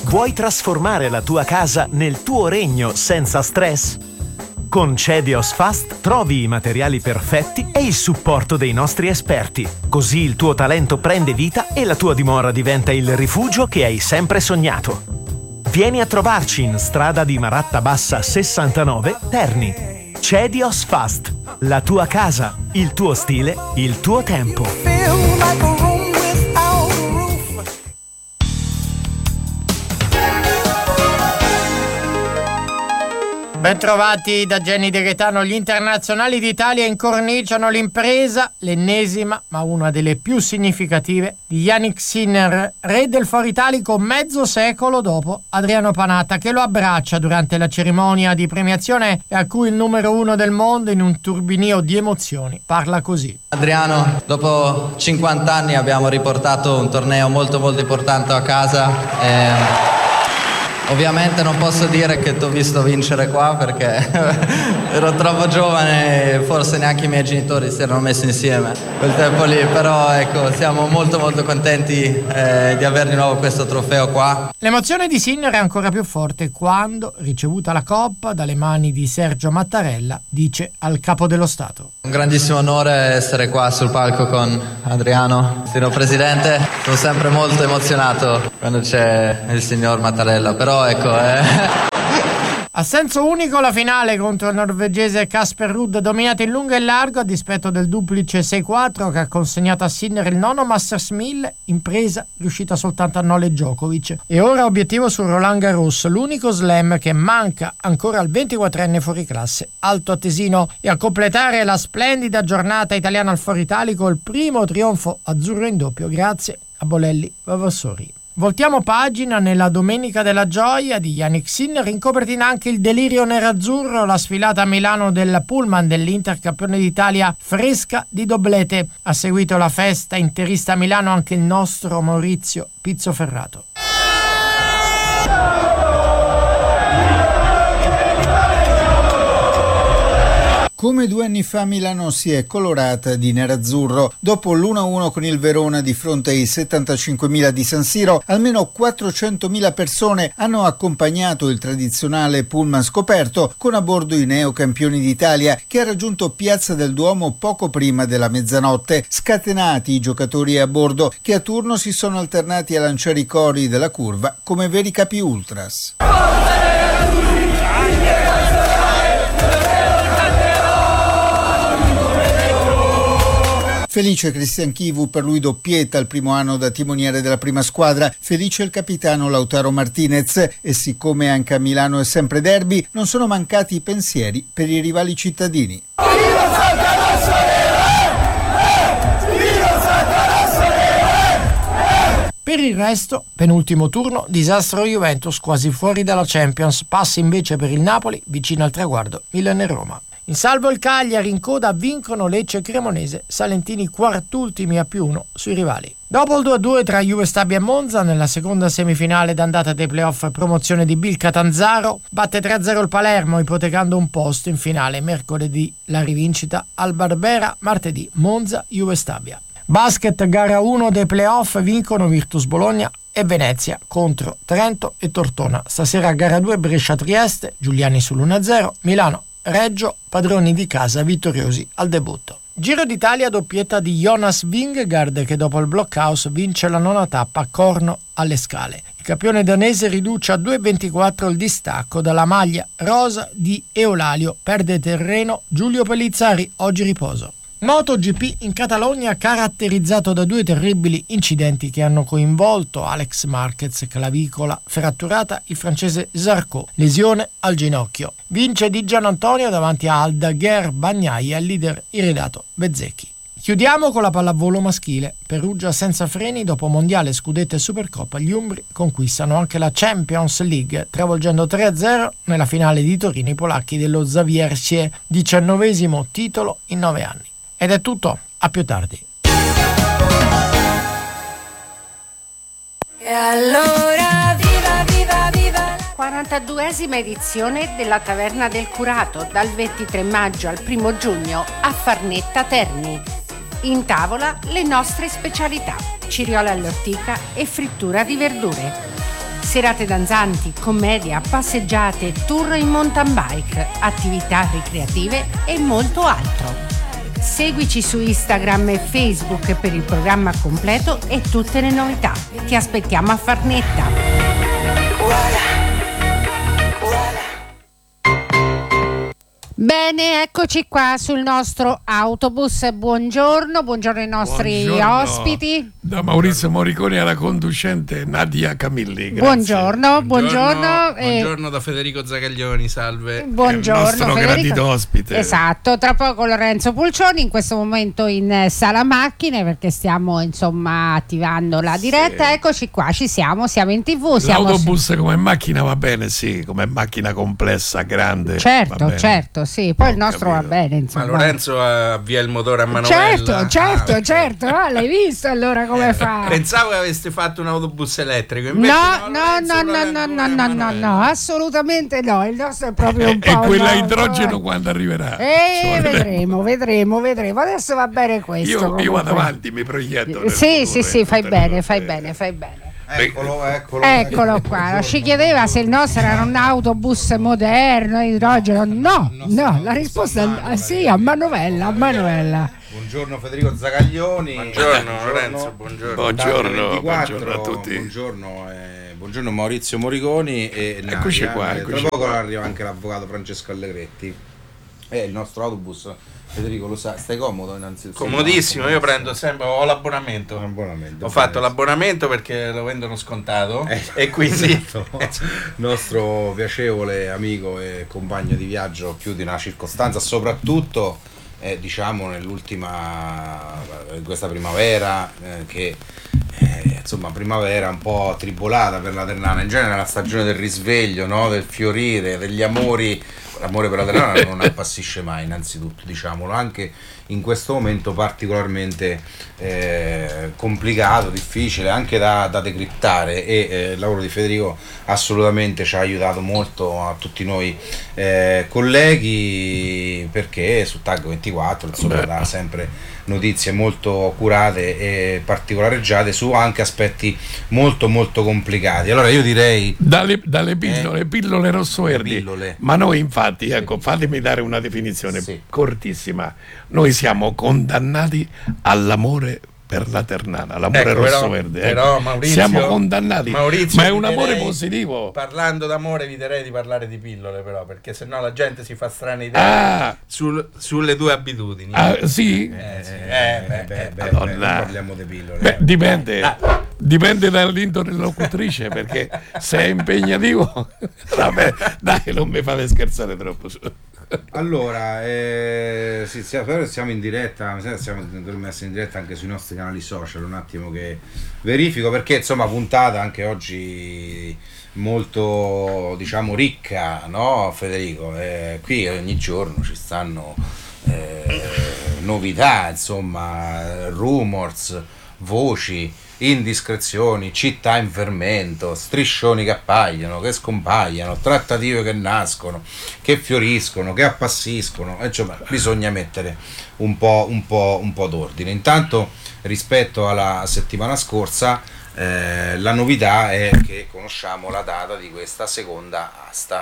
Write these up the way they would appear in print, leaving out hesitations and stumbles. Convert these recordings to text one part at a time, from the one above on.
Vuoi trasformare la tua casa nel tuo regno senza stress? Con Cedios Fast trovi i materiali perfetti e il supporto dei nostri esperti. Così il tuo talento prende vita e la tua dimora diventa il rifugio che hai sempre sognato. Vieni a trovarci in strada di Maratta Bassa 69, Terni. Cedios Fast. La tua casa, il tuo stile, il tuo tempo. Bentrovati da Jenny De Gaetano. Gli internazionali d'Italia incorniciano l'impresa, l'ennesima, ma una delle più significative, di Jannik Sinner, re del Foro Italico mezzo secolo dopo Adriano Panatta, che lo abbraccia durante la cerimonia di premiazione e a cui il numero 1 del mondo, in un turbinio di emozioni, parla così. Adriano, dopo 50 anni abbiamo riportato un torneo molto molto importante a casa. Ovviamente non posso dire che ti ho visto vincere qua perché ero troppo giovane e forse neanche i miei genitori si erano messi insieme quel tempo lì, però ecco, siamo molto molto contenti di avere di nuovo questo trofeo qua. L'emozione di Sinner è ancora più forte quando, ricevuta la coppa dalle mani di Sergio Mattarella, dice al capo dello Stato: Un grandissimo onore essere qua sul palco con Adriano, signor Presidente. Sono sempre molto emozionato quando c'è il signor Mattarella, però ecco. A senso unico la finale contro il norvegese Casper Ruud, dominata in lungo e largo a dispetto del duplice 6-4 che ha consegnato a Sinner il nono Masters 1000, impresa riuscita soltanto a Novak Djokovic. E ora obiettivo su Roland Garros, l'unico slam che manca ancora al 24enne fuoriclasse Alto Atesino, e a completare la splendida giornata italiana al Foro Italico il primo trionfo azzurro in doppio grazie a Bolelli Vavassori. Voltiamo pagina nella Domenica della Gioia di Jannik Sinner, in copertina anche il delirio nerazzurro, la sfilata a Milano del pullman dell'Inter campione d'Italia fresca di doblete. Ha seguito la festa interista a Milano anche il nostro Maurizio Pizzoferrato. Come 2 anni fa Milano si è colorata di nerazzurro. Dopo l'1-1 con il Verona di fronte ai 75.000 di San Siro, almeno 400.000 persone hanno accompagnato il tradizionale pullman scoperto con a bordo i neocampioni d'Italia, che ha raggiunto Piazza del Duomo poco prima della mezzanotte. Scatenati i giocatori a bordo, che a turno si sono alternati a lanciare i cori della curva come veri capi ultras. Felice Cristian Chivu, per lui doppietta il primo anno da timoniere della prima squadra, felice il capitano Lautaro Martinez, e siccome anche a Milano è sempre derby, non sono mancati i pensieri per i rivali cittadini. Per il resto, penultimo turno, disastro Juventus quasi fuori dalla Champions, passi invece per il Napoli vicino al traguardo Milan e Roma. In salvo il Cagliari, in coda vincono Lecce e Cremonese, salentini quartultimi a +1 sui rivali. Dopo il 2-2 tra Juve Stabia e Monza, nella seconda semifinale d'andata dei playoff promozione di Bill Catanzaro, batte 3-0 il Palermo ipotecando un posto in finale. Mercoledì la rivincita al Barbera, martedì Monza Juve Stabia. Basket, gara 1 dei playoff, vincono Virtus Bologna e Venezia contro Trento e Tortona. Stasera gara 2 Brescia-Trieste, Giuliani sull'1-0, Milano Reggio, padroni di casa vittoriosi al debutto. Giro d'Italia, doppietta di Jonas Vingegaard, che dopo il Blockhouse vince la nona tappa a Corno alle Scale. Il campione danese riduce a 2,24 il distacco dalla maglia rosa di Eolalio. Perde terreno Giulio Pellizzari, oggi riposo. MotoGP in Catalogna, caratterizzato da 2 terribili incidenti che hanno coinvolto Alex Marquez, clavicola fratturata, il francese Zarco, lesione al ginocchio. Vince Di Gianantonio davanti a Aldaguer Bagnaia e il leader iridato Bezzecchi. Chiudiamo con la pallavolo maschile. Perugia senza freni, dopo mondiale, scudetto e supercoppa, gli umbri conquistano anche la Champions League, travolgendo 3-0 nella finale di Torino i polacchi dello Zawiercie, 19° titolo in 9 anni. Ed è tutto, a più tardi. E allora viva viva viva 42esima edizione della Taverna del Curato, dal 23 maggio al 1 giugno a Farnetta Terni. In tavola le nostre specialità, ciriola all'ortica e frittura di verdure. Serate danzanti, commedia, passeggiate, tour in mountain bike, attività ricreative e molto altro. Seguici su Instagram e Facebook per il programma completo e tutte le novità. Ti aspettiamo a Farnetta. Bene, eccoci qua sul nostro autobus. Buongiorno ai nostri ospiti. Da Maurizio Moriconi alla conducente Nadia Camilli. Grazie. Buongiorno. Buongiorno da Federico Zagaglioni, salve. Buongiorno, il nostro Federico. gradito ospite. Esatto, tra poco Lorenzo Pulcioni, in questo momento in sala macchine perché stiamo attivando la diretta. Sì. Eccoci qua, ci siamo in TV. L'autobus come macchina va bene, sì, come macchina complessa, grande. Certo, sì, poi il nostro va bene, insomma. Ma Lorenzo avvia il motore a manovella. Certo, l'hai visto allora come fa? Pensavo che aveste fatto un autobus elettrico, invece no, assolutamente no, il nostro è proprio un po'. E quella idrogeno quando arriverà? Vedremo. Adesso va bene questo. Io vado avanti, mi proietto. Sì, fai bene. Eccolo qua. Ci chiedeva se il nostro era un autobus moderno, idrogeno. No, la risposta è sì, a manovella. Buongiorno Federico Zagaglioni. Buongiorno Lorenzo, buongiorno a tutti. Buongiorno Maurizio Moriconi e eccoci qua. Tra poco arriva anche l'avvocato Francesco Allegretti. Il nostro autobus, Federico lo sa, stai comodo innanzitutto? Comodissimo, io prendo sempre, ho l'abbonamento. Ho fatto l'abbonamento perché lo vendono scontato e quindi il nostro piacevole amico e compagno di viaggio più di una circostanza, soprattutto diciamo questa primavera che insomma primavera un po' tribolata per la Ternana, in genere la stagione del risveglio, no? Del fiorire, degli amori. L'amore per la Ternana non appassisce mai, innanzitutto, diciamolo, anche in questo momento particolarmente complicato, difficile anche da decriptare, e il lavoro di Federico assolutamente ci ha aiutato molto a tutti noi colleghi, perché su Tag 24 insomma dà sempre notizie molto curate e particolareggiate su anche aspetti molto molto complicati. Allora io direi dalle pillole rosso-verdi, ma noi infatti, ecco, fatemi dare una definizione cortissima, noi siamo condannati all'amore per la Ternana, l'amore rosso-verde. Però Maurizio, siamo condannati, Maurizio, ma è un amore positivo. Parlando d'amore vi direi di parlare di pillole, però, perché sennò la gente si fa strane idee sulle tue abitudini. Sì? non parliamo di pillole. Dipende dall'interlocutrice, perché se è impegnativo vabbè, dai, non mi fate scherzare troppo. Allora, siamo in diretta, dovremmo essere in diretta anche sui nostri canali social, un attimo che verifico, perché insomma puntata anche oggi molto, diciamo, ricca, no Federico? Qui ogni giorno ci stanno novità, insomma, rumors, voci, indiscrezioni, città in fermento, striscioni che appaiono, che scompaiono, trattative che nascono, che fioriscono, che appassiscono, insomma bisogna mettere un po' d'ordine. Intanto, rispetto alla settimana scorsa, la novità è che conosciamo la data di questa seconda asta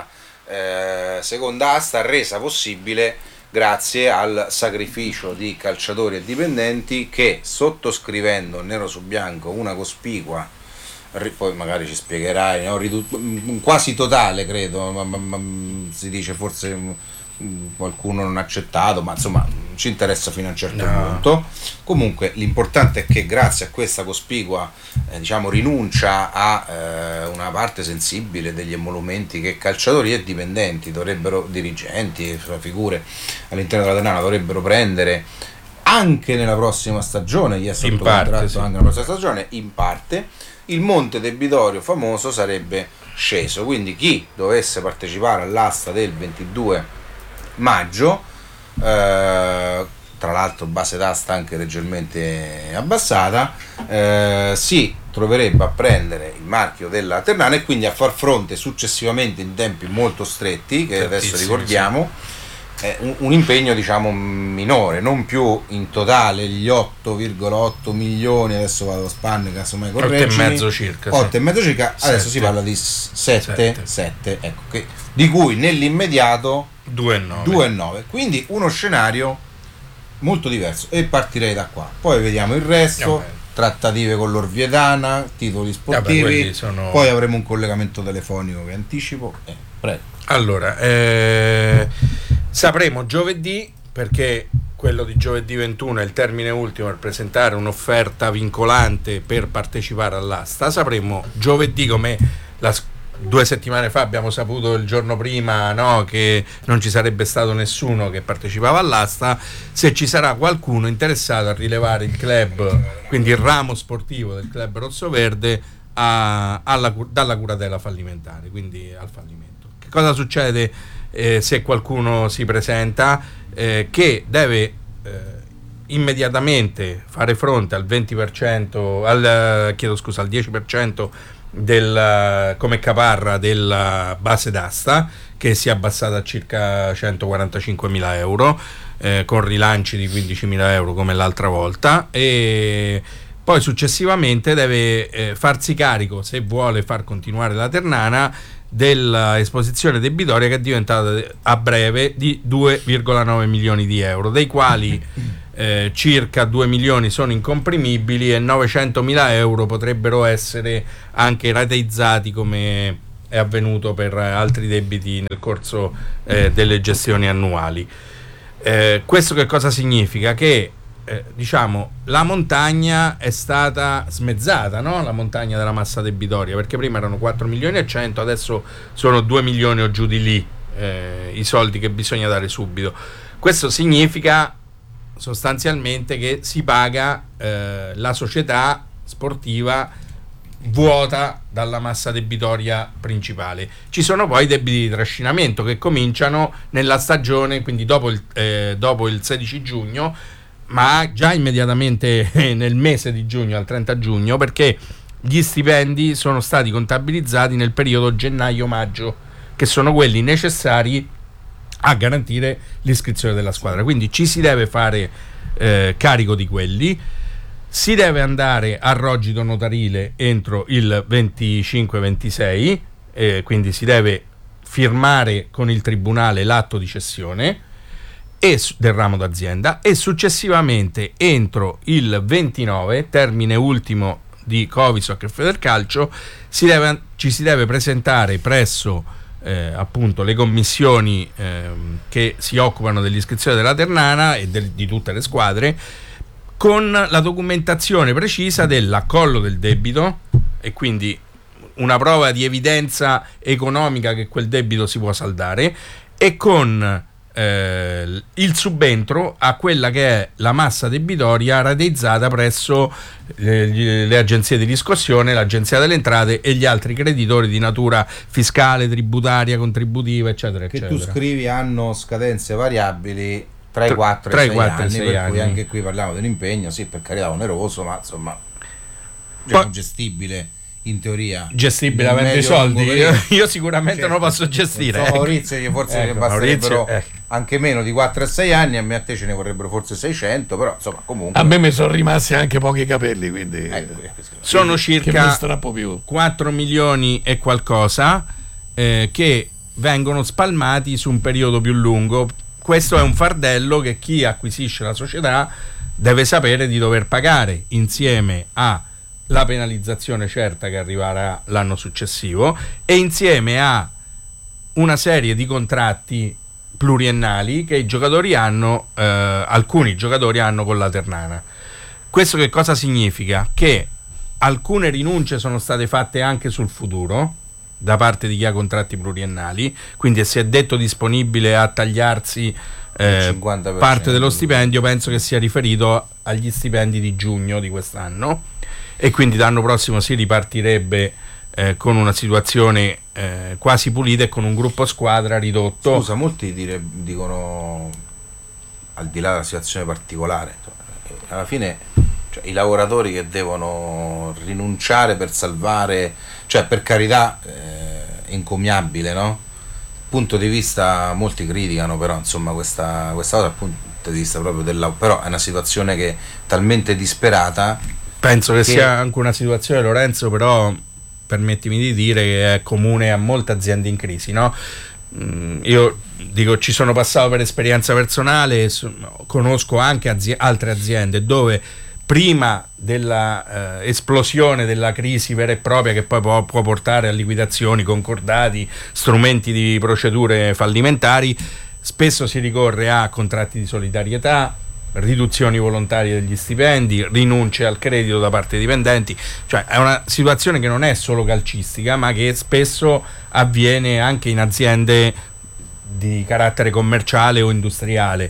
resa possibile grazie al sacrificio di calciatori e dipendenti che, sottoscrivendo nero su bianco una cospicua, poi magari ci spiegherai, no? Quasi totale, credo, ma si dice forse qualcuno non ha accettato, ma insomma ci interessa fino a un certo punto. Comunque l'importante è che grazie a questa cospicua diciamo rinuncia a una parte sensibile degli emolumenti che calciatori e dipendenti dirigenti e figure all'interno della Ternana dovrebbero prendere anche nella prossima stagione, gli è sotto contratto anche nella prossima stagione, in parte il monte debitorio famoso sarebbe sceso, quindi chi dovesse partecipare all'asta del 22 maggio, tra l'altro base d'asta anche leggermente abbassata, si troverebbe a prendere il marchio della Ternana e quindi a far fronte successivamente in tempi molto stretti, che adesso ricordiamo, un impegno diciamo minore, non più in totale gli 8,8 milioni, adesso vado a spanne, casomai correggimi, 8,5 circa, 8,5 circa, adesso si parla di 7, ecco, di cui nell'immediato 2,9, quindi uno scenario molto diverso, e partirei da qua, poi vediamo il resto, trattative con l'Orvietana, titoli sportivi, poi avremo un collegamento telefonico che anticipo, prego. Allora, sapremo giovedì, perché quello di giovedì 21 è il termine ultimo per presentare un'offerta vincolante per partecipare all'asta. Sapremo giovedì, come 2 settimane fa abbiamo saputo il giorno prima, no, che non ci sarebbe stato nessuno che partecipava all'asta, se ci sarà qualcuno interessato a rilevare il club, quindi il ramo sportivo del club rossoverde dalla curatela fallimentare, quindi al fallimento. Che cosa succede se qualcuno si presenta? Che deve immediatamente fare fronte al 20%, al 10% come caparra della base d'asta, che si è abbassata a circa 145.000 euro, con rilanci di 15.000 euro come l'altra volta, e poi successivamente deve farsi carico, se vuole far continuare la Ternana, dell'esposizione debitoria, che è diventata a breve di 2,9 milioni di euro, dei quali circa 2 milioni sono incomprimibili e 900.000 euro potrebbero essere anche rateizzati, come è avvenuto per altri debiti nel corso delle gestioni annuali. Questo che cosa significa? Che diciamo la montagna è stata smezzata, no? La montagna della massa debitoria, perché prima erano 4 milioni e 100, adesso sono 2 milioni o giù di lì, i soldi che bisogna dare subito. Questo significa sostanzialmente che si paga la società sportiva vuota dalla massa debitoria principale. Ci sono poi debiti di trascinamento che cominciano nella stagione, quindi dopo il 16 giugno, ma già immediatamente nel mese di giugno, al 30 giugno, perché gli stipendi sono stati contabilizzati nel periodo gennaio-maggio, che sono quelli necessari a garantire l'iscrizione della squadra. Quindi ci si deve fare carico di quelli, si deve andare a rogito notarile entro il 25-26, quindi si deve firmare con il tribunale l'atto di cessione del ramo d'azienda, e successivamente entro il 29, termine ultimo di Covisoc e Federcalcio, ci si deve presentare presso appunto le commissioni che si occupano dell'iscrizione della Ternana e di tutte le squadre, con la documentazione precisa dell'accollo del debito, e quindi una prova di evidenza economica che quel debito si può saldare, e con il subentro a quella che è la massa debitoria rateizzata presso le agenzie di riscossione, l'agenzia delle entrate e gli altri creditori di natura fiscale, tributaria, contributiva, eccetera, eccetera. Che tu scrivi hanno scadenze variabili tra i 4 e 6 anni, per cui anche qui parliamo di un impegno, sì, per carità oneroso, ma insomma gestibile. In teoria gestibile avendo i soldi, io sicuramente non lo posso gestire. Maurizio, forse ne basterebbero anche meno di 4 e 6 anni, a te ce ne vorrebbero forse 600, però insomma comunque a me mi sono rimasti anche pochi capelli, quindi sono circa 4 milioni e qualcosa che vengono spalmati su un periodo più lungo. Questo è un fardello che chi acquisisce la società deve sapere di dover pagare, insieme a la penalizzazione certa che arriverà l'anno successivo, e insieme a una serie di contratti pluriennali che i giocatori hanno, alcuni giocatori hanno con la Ternana. Questo che cosa significa? Che alcune rinunce sono state fatte anche sul futuro da parte di chi ha contratti pluriennali, quindi si è detto disponibile a tagliarsi parte dello stipendio. Penso che sia riferito agli stipendi di giugno di quest'anno, e quindi l'anno prossimo si ripartirebbe con una situazione quasi pulita e con un gruppo squadra ridotto. Scusa, molti dicono, al di là della situazione particolare, alla fine i lavoratori che devono rinunciare per salvare, cioè per carità è encomiabile, no? punto di vista, molti criticano però insomma questa cosa dal punto di vista proprio però è una situazione che è talmente disperata. Penso che sia anche una situazione, Lorenzo, però permettimi di dire che è comune a molte aziende in crisi, no? Io dico, ci sono passato per esperienza personale, conosco anche altre aziende dove prima della esplosione della crisi vera e propria, che poi può portare a liquidazioni, concordati, strumenti di procedure fallimentari, spesso si ricorre a contratti di solidarietà, riduzioni volontarie degli stipendi, rinunce al credito da parte dei dipendenti. Cioè è una situazione che non è solo calcistica, ma che spesso avviene anche in aziende di carattere commerciale o industriale.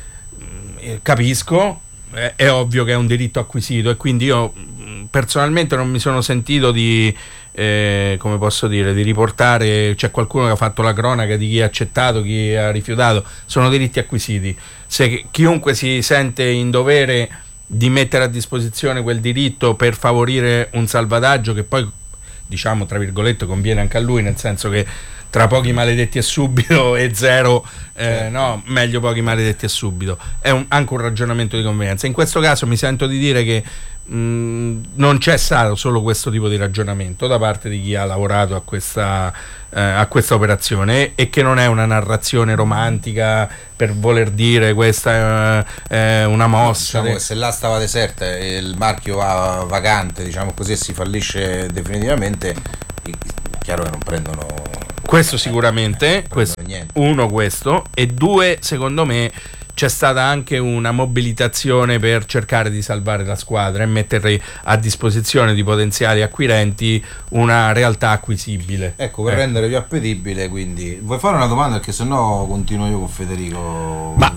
Capisco, è ovvio che è un diritto acquisito, e quindi io personalmente non mi sono sentito di come posso dire, di riportare. C'è qualcuno che ha fatto la cronaca di chi ha accettato, chi ha rifiutato. Sono diritti acquisiti. Se chiunque si sente in dovere di mettere a disposizione quel diritto per favorire un salvataggio che poi, diciamo tra virgolette, conviene anche a lui, nel senso che tra pochi maledetti e subito e zero, no, meglio pochi maledetti e subito, è anche un ragionamento di convenienza. In questo caso mi sento di dire che non c'è stato solo questo tipo di ragionamento da parte di chi ha lavorato a questa operazione, e che non è una narrazione romantica per voler dire questa è una mossa. Diciamo che se là stava deserta e il marchio va vacante, diciamo così, e si fallisce definitivamente, chiaro che non prendono questo sicuramente, uno, questo, e due, secondo me c'è stata anche una mobilitazione per cercare di salvare la squadra e mettere a disposizione di potenziali acquirenti una realtà acquisibile. Ecco, per rendere più appetibile, quindi. Vuoi fare una domanda? Perché sennò continuo io con Federico. Ma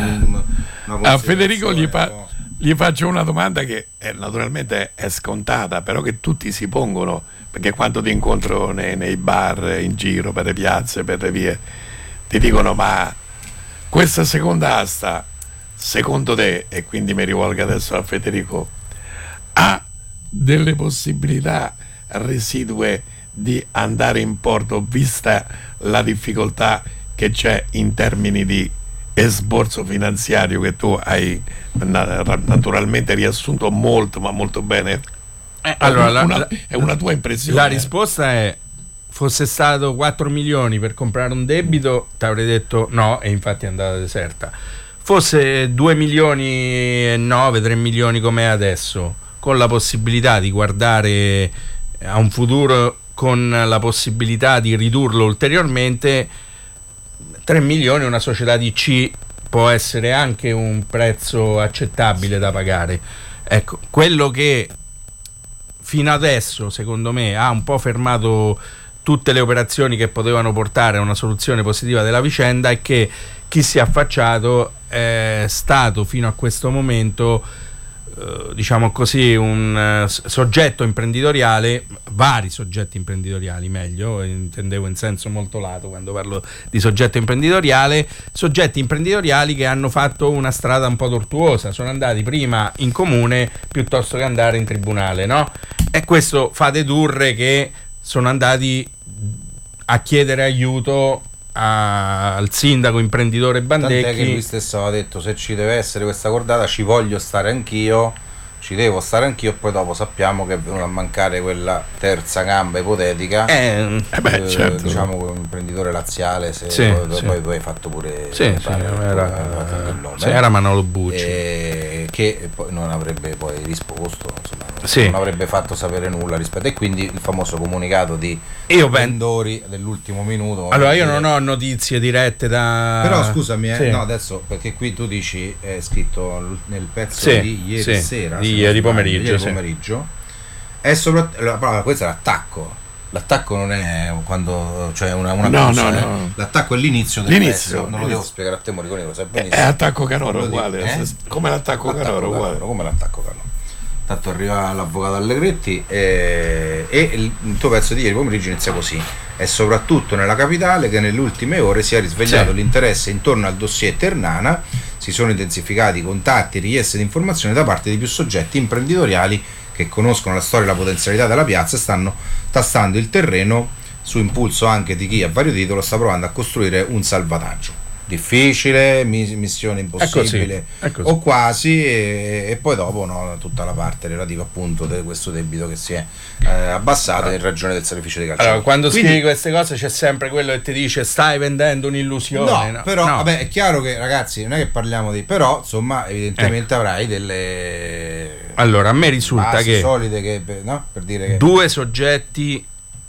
a Federico gli faccio una domanda che naturalmente è scontata, però che tutti si pongono, perché quando ti incontro nei bar, in giro, per le piazze, per le vie, ti dicono: ma questa seconda asta, secondo te, e quindi mi rivolgo adesso a Federico, ha delle possibilità residue di andare in porto, vista la difficoltà che c'è in termini di esborso finanziario che tu hai naturalmente riassunto molto, ma molto bene? Allora, è una tua impressione? La risposta è: fosse stato 4 milioni per comprare un debito, ti avrei detto no, e infatti è andata deserta. Fosse 2 milioni e 9, 3 milioni come è adesso, con la possibilità di guardare a un futuro, con la possibilità di ridurlo ulteriormente, 3 milioni una società di C può essere anche un prezzo accettabile da pagare. Ecco, quello che fino adesso secondo me ha un po' fermato tutte le operazioni che potevano portare a una soluzione positiva della vicenda è che chi si è affacciato è stato fino a questo momento diciamo così un soggetto imprenditoriale, vari soggetti imprenditoriali, meglio, intendevo in senso molto lato quando parlo di soggetto imprenditoriale, soggetti imprenditoriali che hanno fatto una strada un po' tortuosa, sono andati prima in comune piuttosto che andare in tribunale, no? E questo fa dedurre che sono andati a chiedere aiuto al sindaco imprenditore Bandecchi. Tant'è che lui stesso aveva detto: se ci deve essere questa cordata ci voglio stare anch'io, ci devo stare anch'io. Poi dopo sappiamo che è venuta a mancare quella terza gamba ipotetica, certo. diciamo un imprenditore laziale, se poi hai fatto pure era Manolo Bucci, che poi non avrebbe poi risposto, insomma, non avrebbe fatto sapere nulla rispetto, e quindi il famoso comunicato di venditori dell'ultimo minuto. Allora io non ho notizie dirette da... Però scusami, no, adesso, perché qui tu dici, è scritto nel pezzo di ieri sera, di ieri pomeriggio, è soprattutto questa è l'attacco. L'attacco non è quando c'è una no. L'attacco è l'inizio del pezzo. Non lo devo spiegare a te, Moriconi, lo sai benissimo. È attacco Canoro uguale, come l'attacco Canoro uguale. Come l'attacco Canoro. Tanto arriva l'avvocato Allegretti e il tuo pezzo di ieri pomeriggio inizia così: è soprattutto nella capitale che nelle ultime ore si è risvegliato l'interesse intorno al dossier Ternana, si sono intensificati i contatti e richieste di informazioni da parte di più soggetti imprenditoriali che conoscono la storia e la potenzialità della piazza e stanno tastando il terreno su impulso anche di chi a vario titolo sta provando a costruire un salvataggio. Difficile, missione impossibile è così. O quasi, e poi dopo tutta la parte relativa appunto di questo debito che si è abbassato in ragione del sacrificio dei calciatori. Allora, quando scrivi queste cose c'è sempre quello che ti dice stai vendendo un'illusione. Però vabbè, è chiaro che, ragazzi, non è che parliamo di, però insomma evidentemente avrai delle, allora a me risulta basi che solide che, no? Per dire che due soggetti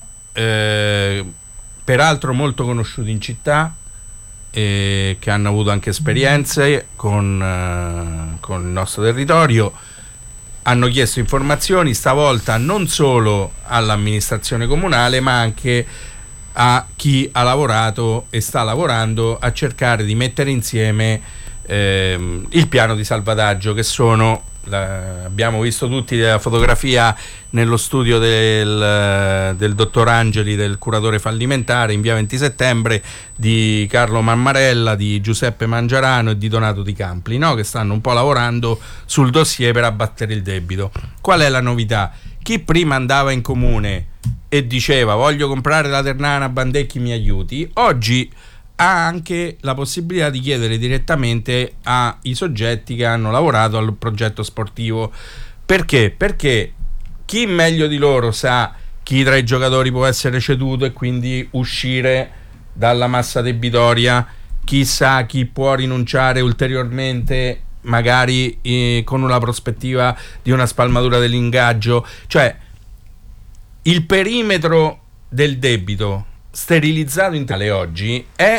peraltro molto conosciuti in città, che hanno avuto anche esperienze con il nostro territorio, hanno chiesto informazioni stavolta non solo all'amministrazione comunale ma anche a chi ha lavorato e sta lavorando a cercare di mettere insieme il piano di salvataggio, che sono abbiamo visto tutti la fotografia nello studio del dottor Angeli, del curatore fallimentare in via 20 settembre, di Carlo Mammarella, di Giuseppe Mangiarano e di Donato Di Campli, no? Che stanno un po' lavorando sul dossier per abbattere il debito. Qual è la novità? Chi prima andava in comune e diceva voglio comprare la Ternana, Bandecchi mi aiuti, oggi ha anche la possibilità di chiedere direttamente ai soggetti che hanno lavorato al progetto sportivo. Perché? Perché chi meglio di loro sa chi tra i giocatori può essere ceduto e quindi uscire dalla massa debitoria, chi sa chi può rinunciare ulteriormente magari con una prospettiva di una spalmatura dell'ingaggio. Cioè il perimetro del debito sterilizzato in tale oggi è